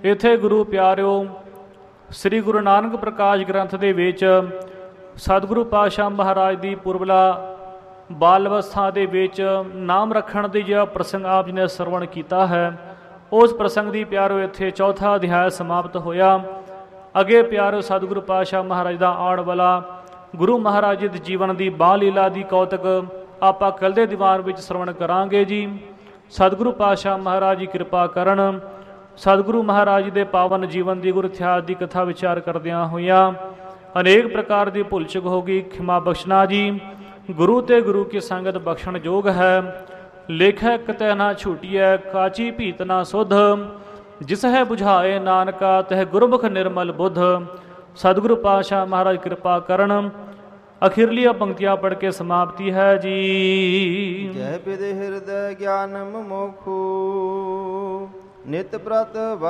ਇੱਥੇ ਗੁਰੂ ਪਿਆਰਿਓ, ਸ੍ਰੀ ਗੁਰੂ ਨਾਨਕ ਪ੍ਰਕਾਸ਼ ਗ੍ਰੰਥ ਦੇ ਵਿੱਚ ਸਤਿਗੁਰੂ ਪਾਤਸ਼ਾਹ ਮਹਾਰਾਜ ਦੀ ਪੁਰਬਲਾ ਬਾਲ ਅਵਸਥਾ ਦੇ ਵਿੱਚ ਨਾਮ ਰੱਖਣ ਦੀ ਜਿਹੜਾ ਪ੍ਰਸੰਗ ਆਪ ਜੀ ਨੇ ਸਰਵਣ ਕੀਤਾ ਹੈ, ਉਸ ਪ੍ਰਸੰਗ ਦੀ ਪਿਆਰਿਓ ਇੱਥੇ ਚੌਥਾ ਅਧਿਆਇ ਸਮਾਪਤ ਹੋਇਆ। ਅੱਗੇ ਪਿਆਰਿਓ ਸਤਿਗੁਰੂ ਪਾਤਸ਼ਾਹ ਮਹਾਰਾਜ ਦਾ ਆਉਣ ਵਾਲਾ ਗੁਰੂ ਮਹਾਰਾਜ ਜੀ ਦੇ ਜੀਵਨ ਦੀ ਬਾਲ ਲੀਲਾ ਦੀ ਕੌਤਕ ਆਪਾਂ ਕੱਲ੍ਹ ਦੇ ਦੀਵਾਨ ਵਿੱਚ ਸਰਵਣ ਕਰਾਂਗੇ ਜੀ। ਸਤਿਗੁਰੂ ਪਾਤਸ਼ਾਹ ਮਹਾਰਾਜ ਜੀ ਕਿਰਪਾ ਕਰਨ। ਸਤਿਗੁਰੂ ਮਹਾਰਾਜ ਜੀ ਦੇ ਪਾਵਨ ਜੀਵਨ ਦੀ ਗੁਰ ਇਤਿਹਾਸ ਦੀ ਕਥਾ ਵਿਚਾਰ ਕਰਦਿਆਂ ਹੋਇਆਂ ਅਨੇਕ ਪ੍ਰਕਾਰ ਦੀ ਭੁੱਲ ਚੁੱਕ ਹੋ ਗਈ, ਖਿਮਾ ਬਖਸ਼ਣਾ ਜੀ। ਗੁਰੂ ਤੇ ਗੁਰੂ ਕੀ ਸੰਗਤ ਬਖਸ਼ਣ ਯੋਗ ਹੈ। ਲੇਖੈ ਕਿਤੈ ਨਾ ਛੂਟੀਐ, ਕਾਚੀ ਭੀਤ ਨਾ ਸੁਧ। ਜਿਸ ਹੈ ਬੁਝਾਏ ਨਾਨਕਾ, ਤਹਿ ਗੁਰਮੁਖ ਨਿਰਮਲ ਬੁੱਧ। ਸਤਿਗੁਰੂ ਪਾਤਸ਼ਾਹ ਮਹਾਰਾਜ ਕਿਰਪਾ ਕਰਨ। ਅਖੀਰਲੀਆਂ ਪੰਕਤੀਆਂ ਪੜ੍ਹ ਕੇ ਸਮਾਪਤੀ ਹੈ ਜੀ। ਜੈ ਬਿਦ ਹਿਰਦੈ ਗਿਆਨਮ ਮੋਖੂ, ਨਿਤ ਪ੍ਰਤ